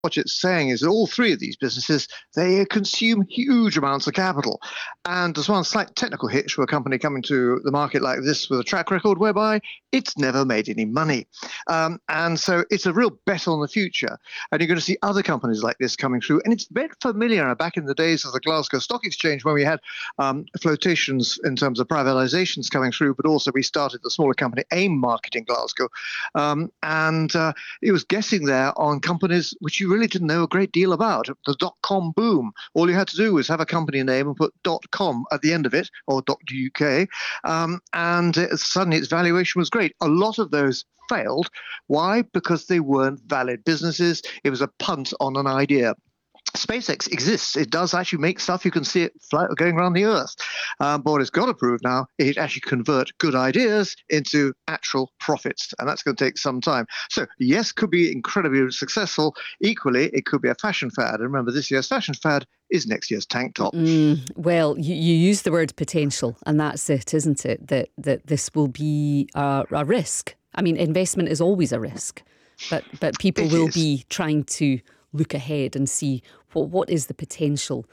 what it's saying is that all three of these businesses, they consume huge amounts of capital. And there's one slight technical hitch for a company coming to the market like this with a track record whereby it's never made any money. And so it's a real bet on the future. And you're going to see other companies like this coming through. And it's very familiar back in the days of the Glasgow Stock Exchange when we had flotations in terms of privatizations coming through, but also we started the smaller company AIM Market in Glasgow. And it was guessing there on companies which you really didn't know a great deal about. The dot-com boom. All you had to do was have a company name and put .com at the end of it, or .uk, and suddenly its valuation was great. A lot of those failed. Why? Because they weren't valid businesses. It was a punt on an idea. SpaceX exists. It does actually make stuff. You can see it going around the Earth. But what it's got to prove now, it actually convert good ideas into actual profits. And that's going to take some time. So, yes, could be incredibly successful. Equally, it could be a fashion fad. And remember, this year's fashion fad is next year's tank top. Well, you use the word potential, and that's it, isn't it? That this will be a risk. I mean, investment is always a risk. But people will be trying to look ahead and see what is the potential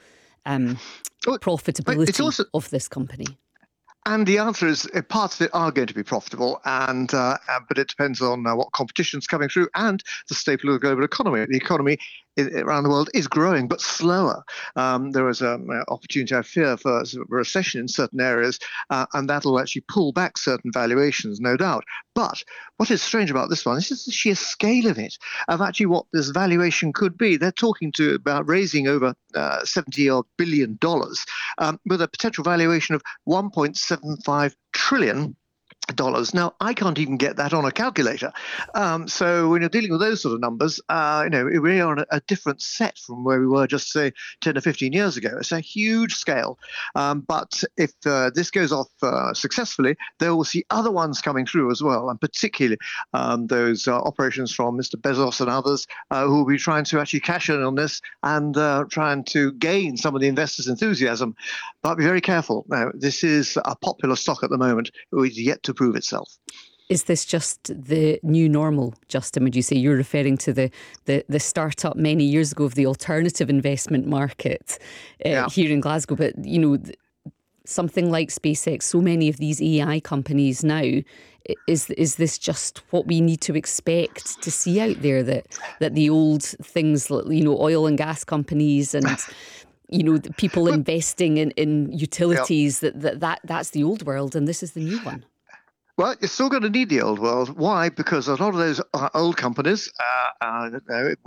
profitability of this company. And the answer is parts of it are going to be profitable, but it depends on what competition's coming through and the staple of the global economy. The economy around the world is growing, but slower. There is an opportunity, I fear, for a recession in certain areas, and that'll actually pull back certain valuations, no doubt. But what is strange about this one is just the sheer scale of it, of actually what this valuation could be. They're talking about raising over $70 billion with a potential valuation of $1.75 trillion. Now, I can't even get that on a calculator. So when you're dealing with those sort of numbers, we are on a different set from where we were just, say, 10 or 15 years ago. It's a huge scale. But if this goes off successfully, they will see other ones coming through as well, and particularly those operations from Mr. Bezos and others who will be trying to actually cash in on this and trying to gain some of the investors' enthusiasm. But be very careful. Now, this is a popular stock at the moment. It is yet to prove itself. Is this just the new normal, Justin? Would you say you're referring to the start-up many years ago of the alternative investment market here in Glasgow? But, something like SpaceX, so many of these AI companies now, is this just what we need to expect to see out there, that the old things, oil and gas companies and the people investing in utilities, that's the old world and this is the new one? Well, you're still going to need the old world. Why? Because a lot of those old companies